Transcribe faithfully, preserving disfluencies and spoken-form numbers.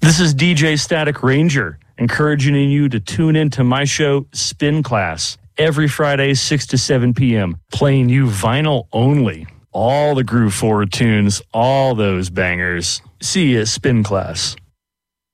This is D J Static Ranger, encouraging you to tune in to my show, Spin Class, every Friday, six to seven p.m., playing you vinyl only. All the groove forward tunes, all those bangers. See you at Spin Class.